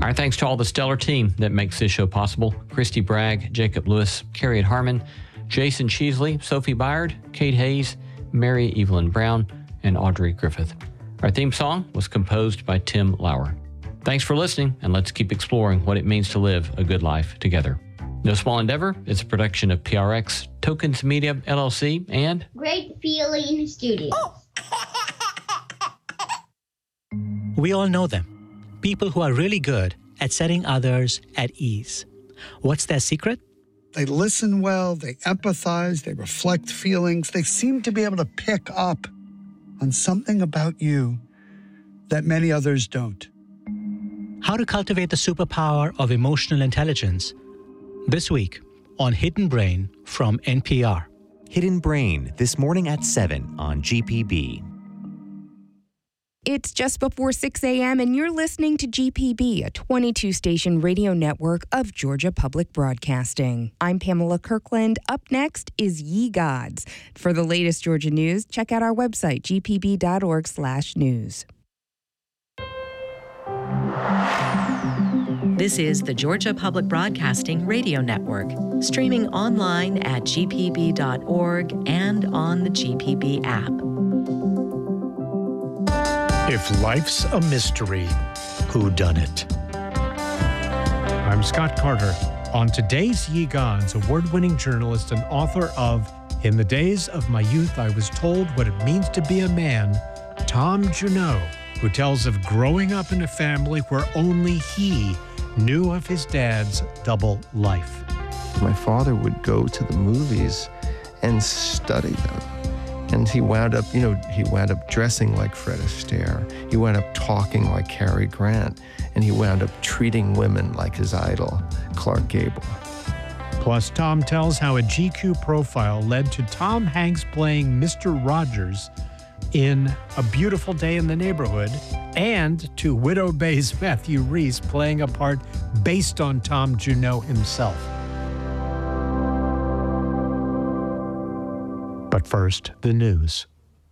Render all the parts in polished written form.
Our thanks to all the stellar team that makes this show possible. Christy Bragg, Jacob Lewis, Carrie Harmon, Jason Cheesley, Sophie Byard, Kate Hayes, Mary Evelyn Brown, and Audrey Griffith. Our theme song was composed by Tim Lauer. Thanks for listening, and let's keep exploring what it means to live a good life together. No Small Endeavor is a production of PRX, Tokens Media, LLC, and Great Feeling Studios. We all know them. People who are really good at setting others at ease. What's their secret? They listen well, they empathize, they reflect feelings. They seem to be able to pick up on something about you that many others don't. How to cultivate the superpower of emotional intelligence. This week on Hidden Brain from NPR. Hidden Brain, this morning at 7 on GPB. It's just before 6 a.m. and you're listening to GPB, a 22-station radio network of Georgia Public Broadcasting. I'm Pamela Kirkland. Up next is Ye Gods. For the latest Georgia news, check out our website, gpb.org/news. This is the Georgia Public Broadcasting Radio Network, streaming online at gpb.org and on the GPB app. If life's a mystery, who done it? I'm Scott Carter. On today's Ye Gods, award-winning journalist and author of In the Days of My Youth, I Was Told What It Means to Be a Man, Tom Junod, who tells of growing up in a family where only he knew of his dad's double life. My father would go to the movies and study them. And he wound up dressing like Fred Astaire. He wound up talking like Cary Grant. And he wound up treating women like his idol, Clark Gable. Plus, Tom tells how a GQ profile led to Tom Hanks playing Mr. Rogers in A Beautiful Day in the Neighborhood, and to Widow Bay's Matthew Rhys playing a part based on Tom Junod himself. But first, the news.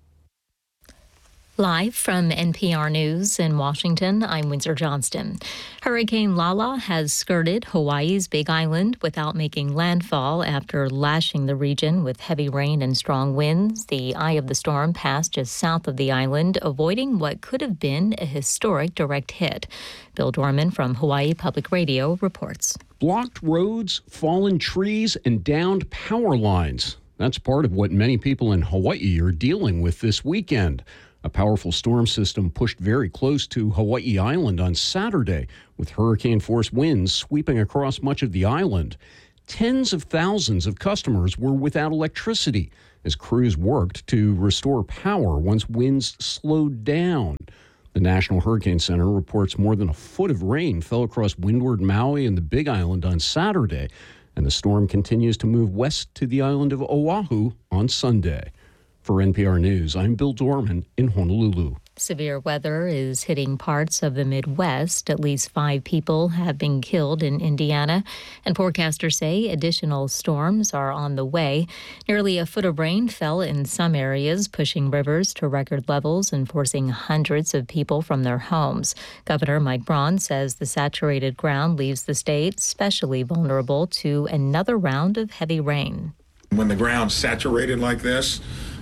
Live from NPR News in Washington, I'm Windsor Johnston. Hurricane Lala has skirted Hawaii's Big Island without making landfall after lashing the region with heavy rain and strong winds. The eye of the storm passed just south of the island, avoiding what could have been a historic direct hit. Bill Dorman from Hawaii Public Radio reports. Blocked roads, fallen trees, and downed power lines. That's part of what many people in Hawaii are dealing with this weekend. A powerful storm system pushed very close to Hawaii Island on Saturday, with hurricane-force winds sweeping across much of the island. Tens of thousands of customers were without electricity as crews worked to restore power once winds slowed down. The National Hurricane Center reports more than a foot of rain fell across windward Maui and the Big Island on Saturday, and the storm continues to move west to the island of Oahu on Sunday. For NPR News, I'm Bill Dorman in Honolulu. Severe weather is hitting parts of the Midwest. At least 5 people have been killed in Indiana, and forecasters say additional storms are on the way. Nearly a foot of rain fell in some areas, pushing rivers to record levels and forcing hundreds of people from their homes. Governor Mike Braun says the saturated ground leaves the state especially vulnerable to another round of heavy rain. When the ground's saturated like this,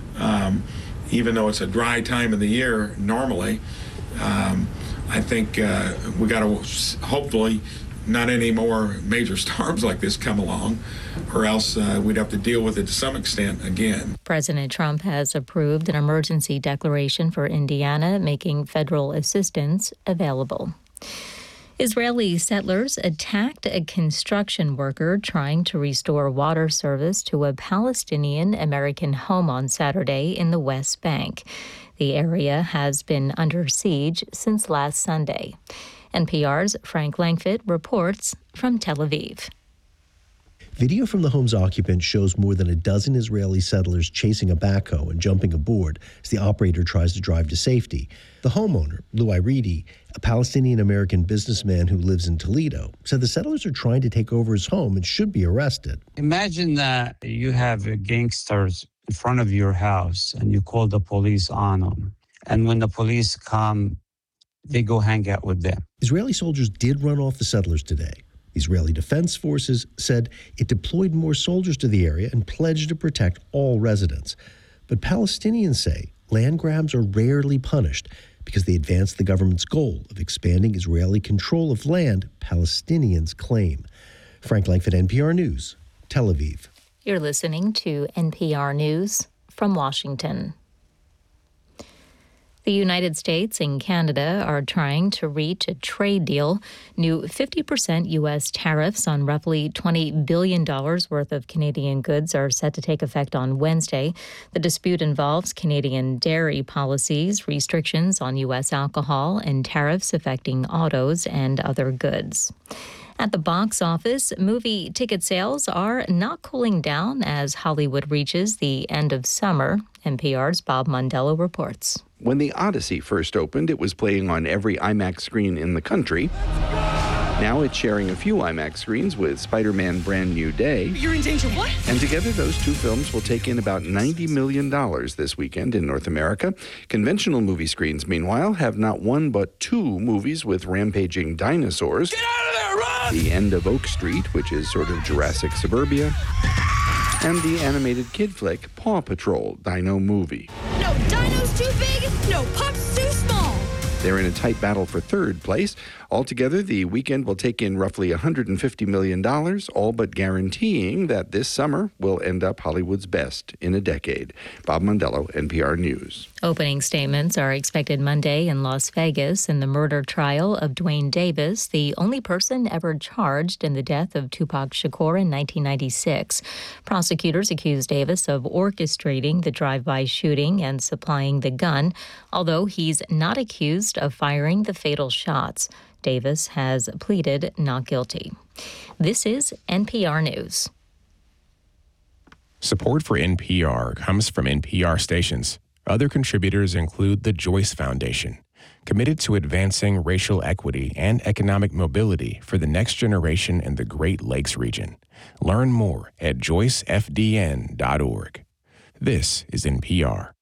even though it's a dry time of the year normally, I think we got to hopefully not any more major storms like this come along, or else we'd have to deal with it to some extent again. President Trump has approved an emergency declaration for Indiana, making federal assistance available. Israeli settlers attacked a construction worker trying to restore water service to a Palestinian-American home on Saturday in the West Bank. The area has been under siege since last Sunday. NPR's Frank Langfitt reports from Tel Aviv. Video from the home's occupant shows more than a dozen Israeli settlers chasing a backhoe and jumping aboard as the operator tries to drive to safety. The homeowner, Lou Iridi, a Palestinian-American businessman who lives in Toledo, said the settlers are trying to take over his home and should be arrested. Imagine that you have gangsters in front of your house and you call the police on them. And when the police come, they go hang out with them. Israeli soldiers did run off the settlers today. The Israeli Defense Forces said it deployed more soldiers to the area and pledged to protect all residents. But Palestinians say land grabs are rarely punished because they advance the government's goal of expanding Israeli control of land Palestinians claim. Frank Langford, NPR News, Tel Aviv. You're listening to NPR News from Washington. The United States and Canada are trying to reach a trade deal. New 50% U.S. tariffs on roughly $20 billion worth of Canadian goods are set to take effect on Wednesday. The dispute involves Canadian dairy policies, restrictions on U.S. alcohol, and tariffs affecting autos and other goods. At the box office, movie ticket sales are not cooling down as Hollywood reaches the end of summer. NPR's Bob Mondello reports. When The Odyssey first opened, it was playing on every IMAX screen in the country. Now it's sharing a few IMAX screens with Spider-Man Brand New Day. You're in danger, what? And together, those two films will take in about $90 million this weekend in North America. Conventional movie screens, meanwhile, have not one but two movies with rampaging dinosaurs. Get out of there, run! The End of Oak Street, which is sort of Jurassic Suburbia, and the animated kid flick Paw Patrol Dino Movie. No dino's too big, no pup's too small. They're in a tight battle for third place. Altogether, the weekend will take in roughly $150 million, all but guaranteeing that this summer will end up Hollywood's best in a decade. Bob Mondello, NPR News. Opening statements are expected Monday in Las Vegas in the murder trial of Duane Davis, the only person ever charged in the death of Tupac Shakur in 1996. Prosecutors accused Davis of orchestrating the drive-by shooting and supplying the gun, although he's not accused of firing the fatal shots. Davis has pleaded not guilty. This is NPR News. Support for NPR comes from NPR stations. Other contributors include the Joyce Foundation, committed to advancing racial equity and economic mobility for the next generation in the Great Lakes region. Learn more at joycefdn.org. This is NPR.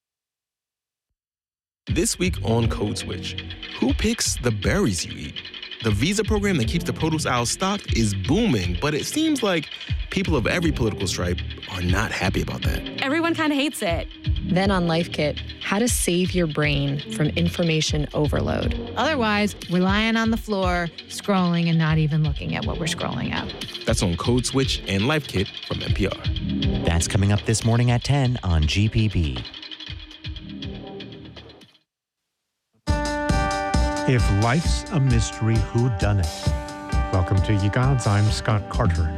This week on Code Switch, who picks the berries you eat? The visa program that keeps the produce aisle stocked is booming, but it seems like people of every political stripe are not happy about that. Everyone kind of hates it. Then on Life Kit, how to save your brain from information overload. Otherwise, we're lying on the floor, scrolling and not even looking at what we're scrolling at. That's on Code Switch and Life Kit from NPR. That's coming up this morning at 10 on GPB. If life's a mystery, who done it? Welcome to Ye Gods. I'm Scott Carter.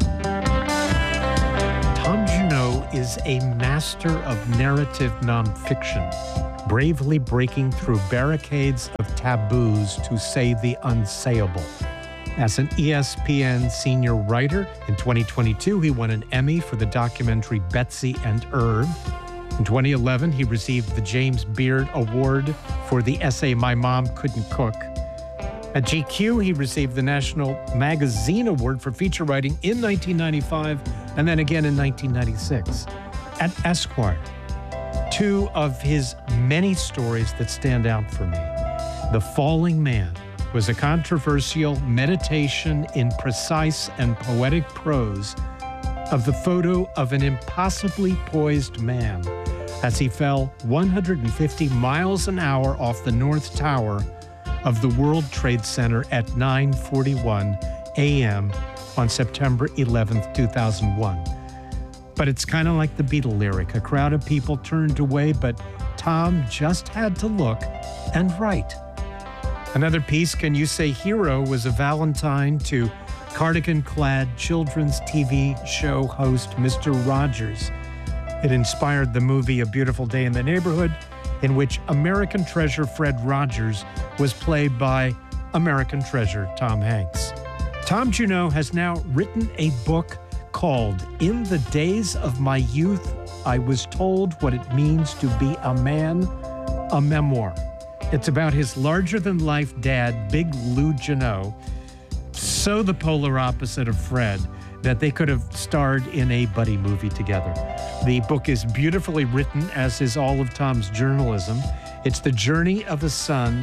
Tom Junod is a master of narrative nonfiction, bravely breaking through barricades of taboos to say the unsayable. As an ESPN senior writer, in 2022, he won an Emmy for the documentary Betsy and Herb. In 2011, he received the James Beard Award for the essay My Mom Couldn't Cook. At GQ, he received the National Magazine Award for feature writing in 1995 and then again in 1996. At Esquire, two of his many stories that stand out for me. The Falling Man was a controversial meditation in precise and poetic prose of the photo of an impossibly poised man as he fell 150 miles an hour off the North Tower of the World Trade Center at 9:41 a.m. on September 11th, 2001. But it's kind of like the Beatle lyric. A crowd of people turned away, but Tom just had to look and write. Another piece, Can You Say Hero, was a Valentine to cardigan-clad children's TV show host Mr. Rogers. It inspired the movie A Beautiful Day in the Neighborhood, in which American treasure Fred Rogers was played by American treasure Tom Hanks. Tom Junod has now written a book called In the Days of My Youth, I Was Told What It Means to Be a Man, a memoir. It's about his larger-than-life dad, Big Lou Junod, so the polar opposite of Fred that they could have starred in a buddy movie together. The book is beautifully written, as is all of Tom's journalism. It's the journey of a son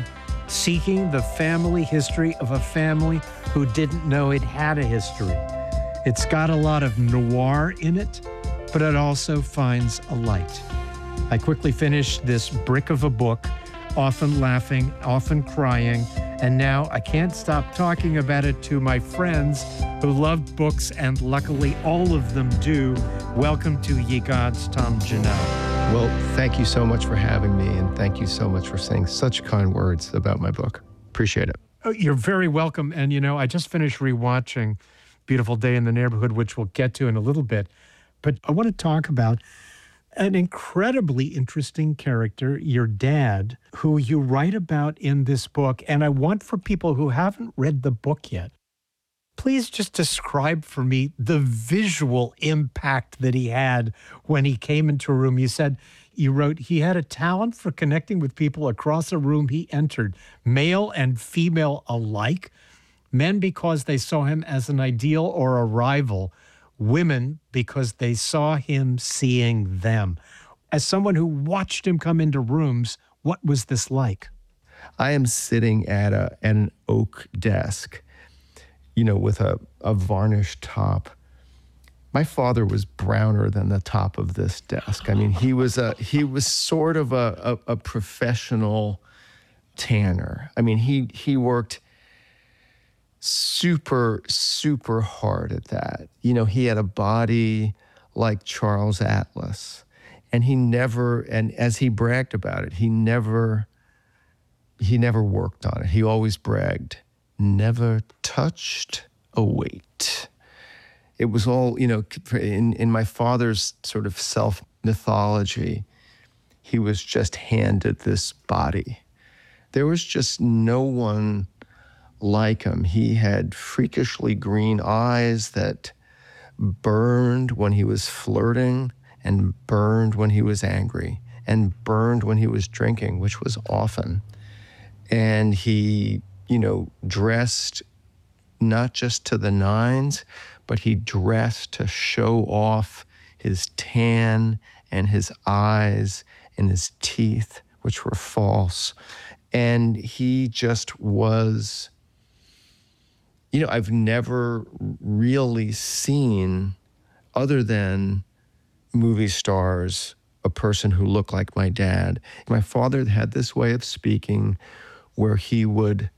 seeking the family history of a family who didn't know it had a history. It's got a lot of noir in it, but it also finds a light. I quickly finished this brick of a book, often laughing, often crying, and now I can't stop talking about it to my friends who love books, and luckily all of them do. Welcome to Ye Gods, Tom Janelle. Well, thank you so much for having me, and thank you so much for saying such kind words about my book. Appreciate it. Oh, you're very welcome. And, I just finished rewatching Beautiful Day in the Neighborhood, which we'll get to in a little bit. But I want to talk about an incredibly interesting character, your dad, who you write about in this book. And I want for people who haven't read the book yet, please just describe for me the visual impact that he had when he came into a room. You wrote, he had a talent for connecting with people across a room he entered, male and female alike, men because they saw him as an ideal or a rival, women because they saw him seeing them. As someone who watched him come into rooms, what was this like? I am sitting at an oak desk, with a varnished top. My father was browner than the top of this desk. I mean, he was sort of a professional tanner. I mean, he worked super, super hard at that. He had a body like Charles Atlas, and and as he bragged about it, he never worked on it. He always bragged, never touched a weight. It was all, in my father's sort of self-mythology, he was just handed this body. There was just no one like him. He had freakishly green eyes that burned when he was flirting and burned when he was angry and burned when he was drinking, which was often. And he, dressed not just to the nines, but he dressed to show off his tan and his eyes and his teeth, which were false. And he just was, I've never really seen, other than movie stars, a person who looked like my dad. My father had this way of speaking where he would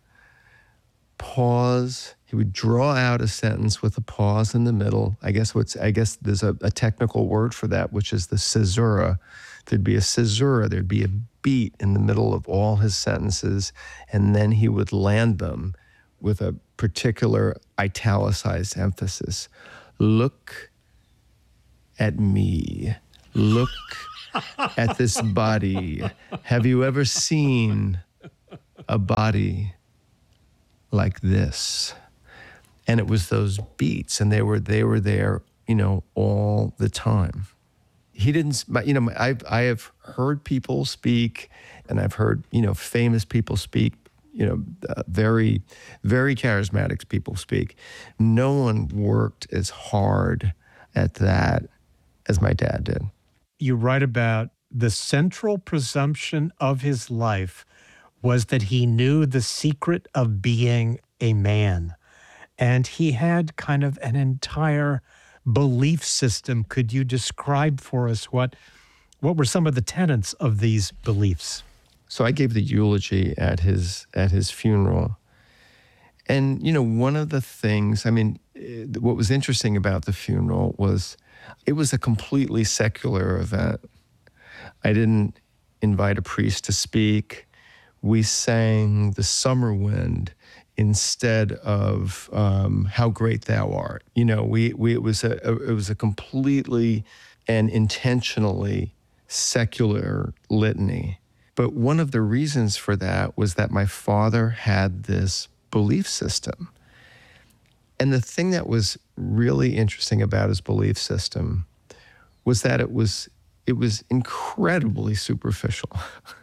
pause. He would draw out a sentence with a pause in the middle. I guess there's a technical word for that, which is the caesura. There'd be a caesura. There'd be a beat in the middle of all his sentences, and then he would land them with a particular italicized emphasis. Look at me. Look at this body. Have you ever seen a body like this? And it was those beats, and they were there, all the time. He didn't, I have heard people speak, and I've heard, famous people speak, very, very charismatic people speak. No one worked as hard at that as my dad did. You write about the central presumption of his life was that he knew the secret of being a man. And he had kind of an entire belief system. Could you describe for us what were some of the tenets of these beliefs? So I gave the eulogy at his funeral. And, one of the things, what was interesting about the funeral was it was a completely secular event. I didn't invite a priest to speak. We sang The Summer Wind instead of How Great Thou Art. It was a completely and intentionally secular litany. But one of the reasons for that was that my father had this belief system. And the thing that was really interesting about his belief system was that it was incredibly superficial.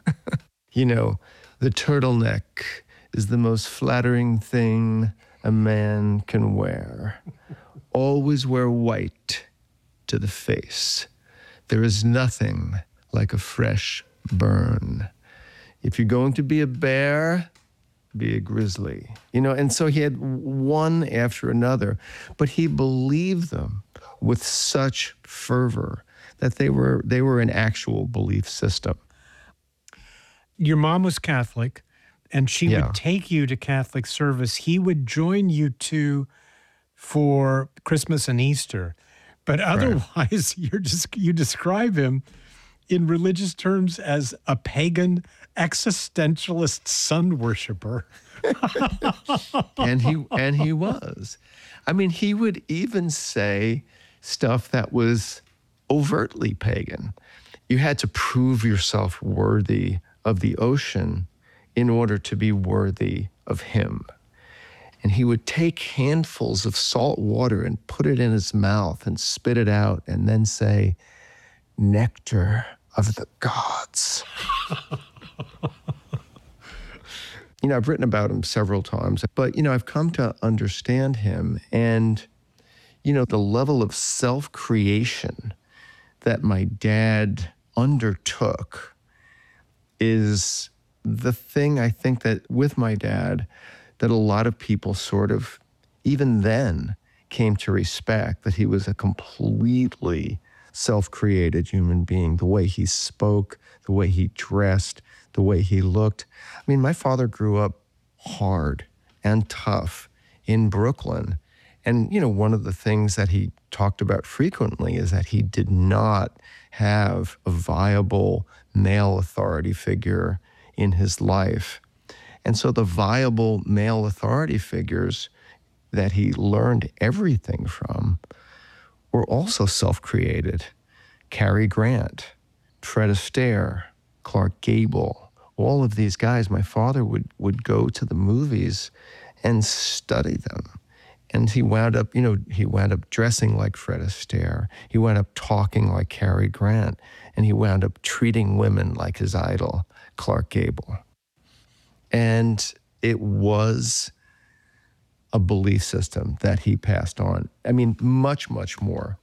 The turtleneck is the most flattering thing a man can wear. Always wear white to the face. There is nothing like a fresh burn. If you're going to be a bear, be a grizzly, and so he had one after another, but he believed them with such fervor that they were an actual belief system. Your mom was Catholic, and she would take you to Catholic service. He would join you two for Christmas and Easter. But otherwise, you describe him in religious terms as a pagan existentialist sun worshiper. and he was. I mean, he would even say stuff that was overtly pagan. You had to prove yourself worthy of the ocean in order to be worthy of him. And he would take handfuls of salt water and put it in his mouth and spit it out and then say, nectar of the gods. I've written about him several times, but, I've come to understand him. And, the level of self-creation that my dad undertook is the thing I think that with my dad, that a lot of people sort of, even then, came to respect, that he was a completely self-created human being. The way he spoke, the way he dressed, the way he looked. I mean, my father grew up hard and tough in Brooklyn. And, one of the things that he talked about frequently is that he did not have a viable male authority figure in his life. And so the viable male authority figures that he learned everything from were also self-created. Cary Grant, Fred Astaire, Clark Gable, all of these guys, my father would go to the movies and study them. And he wound up dressing like Fred Astaire. He wound up talking like Cary Grant. And he wound up treating women like his idol, Clark Gable. And it was a belief system that he passed on. I mean, much, much more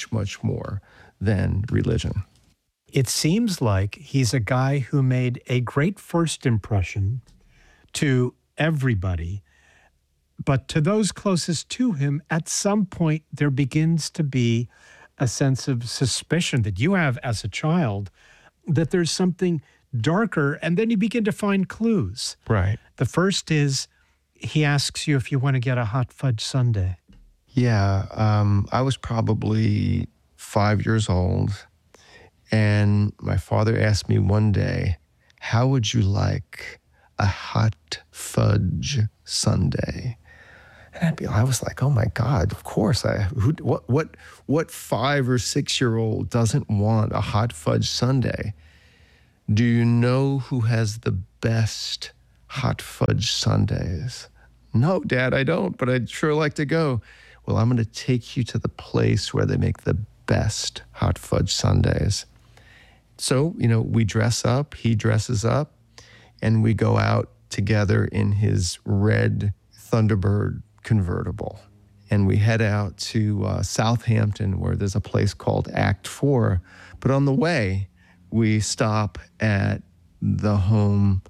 than religion. It seems like he's a guy who made a great first impression to everybody, but to those closest to him, at some point, there begins to be a sense of suspicion that you have as a child, that there's something darker, and then you begin to find clues. Right. The first is he asks you if you want to get a hot fudge sundae. Yeah, I was probably 5 years old, and my father asked me one day, how would you like a hot fudge sundae? And I was like, oh my God, of course. What 5 or 6 year old doesn't want a hot fudge sundae? Do you know who has the best hot fudge sundaes? No, Dad, I don't, but I'd sure like to go. Well, I'm going to take you to the place where they make the best hot fudge sundaes. So, we dress up, he dresses up, and we go out together in his red Thunderbird convertible. And we head out to Southampton, where there's a place called Act 4. But on the way, we stop at the home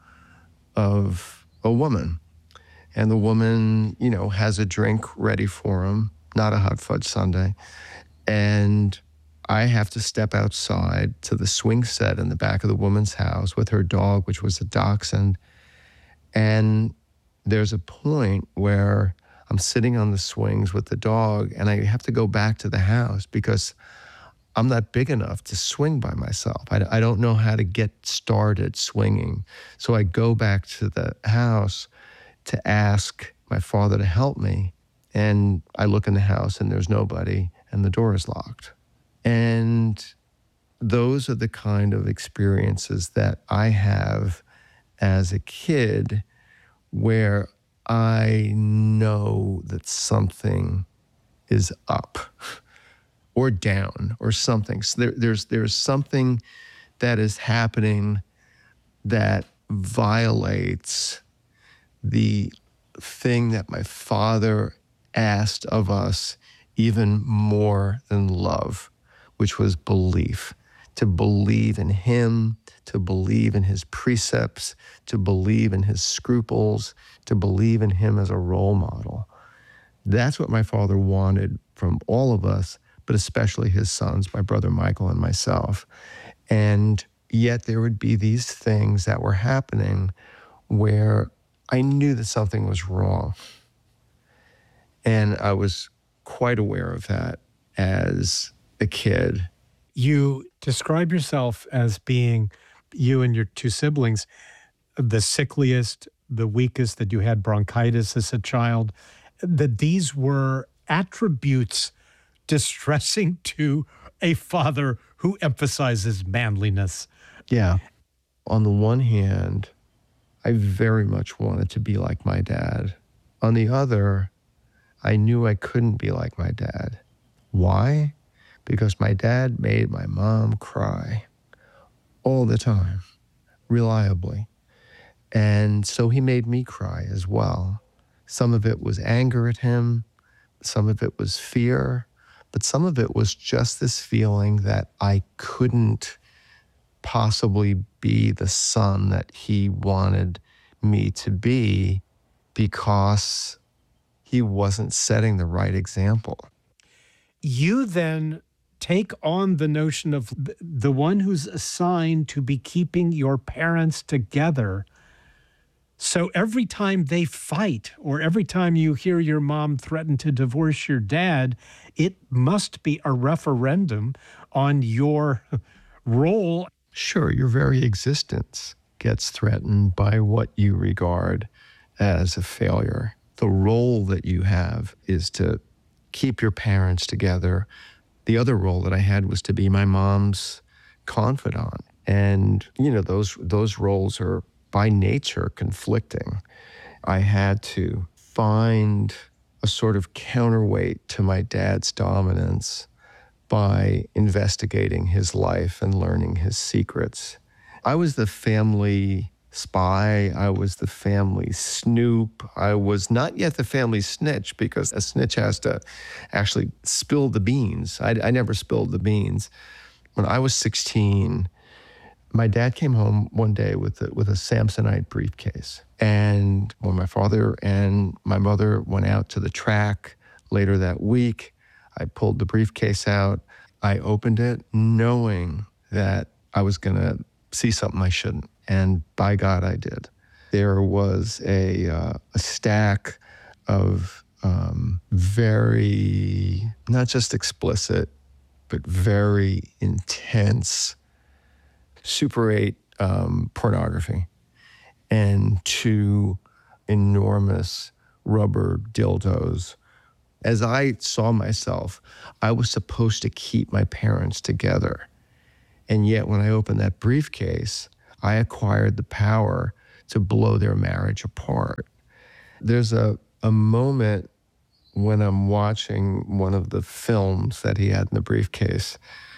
of a woman. And the woman, has a drink ready for him, not a hot fudge sundae. And I have to step outside to the swing set in the back of the woman's house with her dog, which was a dachshund. And there's a point where I'm sitting on the swings with the dog, and I have to go back to the house because I'm not big enough to swing by myself. I don't know how to get started swinging. So I go back to the house to ask my father to help me. And I look in the house and there's nobody and the door is locked. And those are the kind of experiences that I have as a kid where I know that something is up or down or something. So there's something that is happening that violates the thing that my father asked of us even more than love, which was belief. To believe in him, to believe in his precepts, to believe in his scruples, to believe in him as a role model. That's what my father wanted from all of us, but especially his sons, my brother Michael and myself. And yet there would be these things that were happening where I knew that something was wrong. And I was quite aware of that as a kid. You describe yourself as being, you and your two siblings, the sickliest, the weakest, that you had bronchitis as a child, that these were attributes distressing to a father who emphasizes manliness. Yeah. On the one hand, I very much wanted to be like my dad. On the other, I knew I couldn't be like my dad. Why? Because my dad made my mom cry all the time, reliably. And so he made me cry as well. Some of it was anger at him, some of it was fear, but some of it was just this feeling that I couldn't possibly be the son that he wanted me to be because he wasn't setting the right example. You then take on the notion of the one who's assigned to be keeping your parents together. So every time they fight, or every time you hear your mom threaten to divorce your dad, it must be a referendum on your role. Sure, your very existence gets threatened by what you regard as a failure. The role that you have is to keep your parents together. The other role that I had was to be my mom's confidant. And, you know, those roles are by nature conflicting. I had to find a sort of counterweight to my dad's dominance by investigating his life and learning his secrets. I was the family spy. I was the family snoop. I was not yet the family snitch, because a snitch has to actually spill the beans. I never spilled the beans. When I was 16, my dad came home one day with a Samsonite briefcase. And when my father and my mother went out to the track later that week, I pulled the briefcase out. I opened it knowing that I was going to see something I shouldn't. And by God, I did. There was a stack of very, not just explicit, but very intense Super 8 pornography, and 2 enormous rubber dildos. As I saw myself, I was supposed to keep my parents together. And yet when I opened that briefcase, I acquired the power to blow their marriage apart. There's a moment when I'm watching one of the films that he had in the briefcase,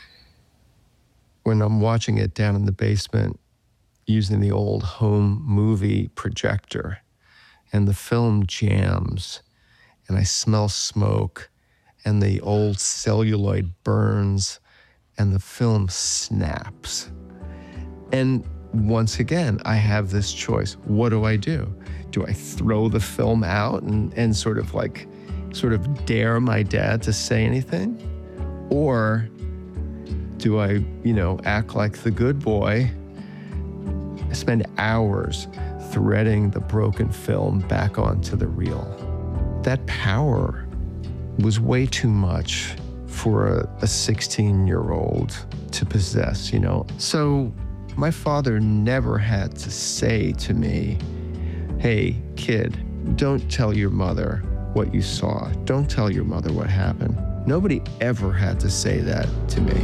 when I'm watching it down in the basement using the old home movie projector, and the film jams, and I smell smoke, and the old celluloid burns, and the film snaps. And once again, I have this choice. What do I do? Do I throw the film out and sort of dare my dad to say anything? Or do I, act like the good boy? I spend hours threading the broken film back onto the reel. That power was way too much for a 16-year-old to possess, So my father never had to say to me, hey, kid, don't tell your mother what you saw. Don't tell your mother what happened. Nobody ever had to say that to me.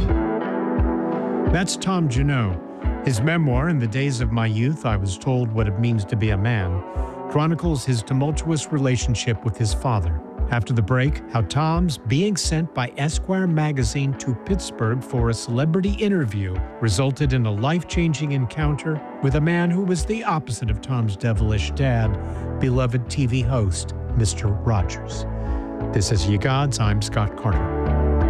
That's Tom Junod. His memoir, In the Days of My Youth, I Was Told What It Means to Be a Man, chronicles his tumultuous relationship with his father. After the break, how Tom's being sent by Esquire magazine to Pittsburgh for a celebrity interview resulted in a life-changing encounter with a man who was the opposite of Tom's devilish dad, beloved TV host, Mr. Rogers. This is Ye Gods. I'm Scott Carter.